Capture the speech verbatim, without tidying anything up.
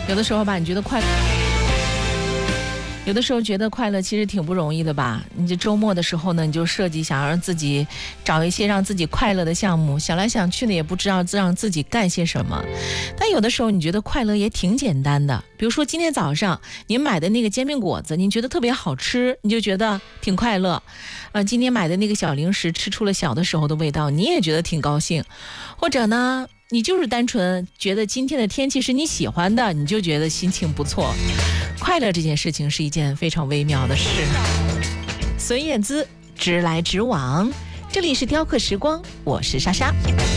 有的时候吧，你觉得快有的时候觉得快乐其实挺不容易的吧。你这周末的时候呢，你就设计想让自己找一些让自己快乐的项目，想来想去呢，也不知道让自己干些什么。但有的时候你觉得快乐也挺简单的，比如说今天早上您买的那个煎饼果子，你觉得特别好吃，你就觉得挺快乐。呃，今天买的那个小零食吃出了小的时候的味道，你也觉得挺高兴。或者呢，你就是单纯觉得今天的天气是你喜欢的，你就觉得心情不错。快乐这件事情是一件非常微妙的事。孙燕姿，直来直往，这里是雕刻时光，我是莎莎。